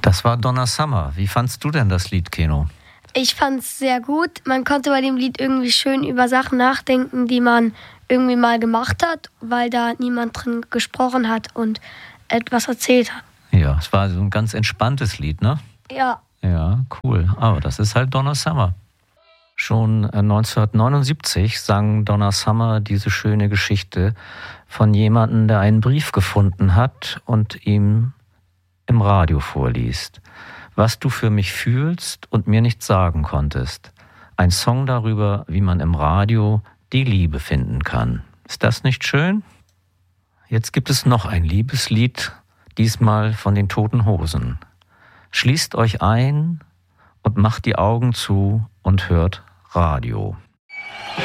Das war Donna Summer. Wie fandst du denn das Lied, Keno? Ich fand es sehr gut. Man konnte bei dem Lied irgendwie schön über Sachen nachdenken, die man irgendwie mal gemacht hat, weil da niemand drin gesprochen hat und etwas erzählt hat. Ja, es war so ein ganz entspanntes Lied, ne? Ja. Ja, cool. Aber das ist halt Donna Summer. Schon 1979 sang Donna Summer diese schöne Geschichte von jemandem, der einen Brief gefunden hat und ihm im Radio vorliest. Was du für mich fühlst und mir nicht sagen konntest. Ein Song darüber, wie man im Radio die Liebe finden kann. Ist das nicht schön? Jetzt gibt es noch ein Liebeslied, diesmal von den Toten Hosen. Schließt euch ein und macht die Augen zu und hört Radio.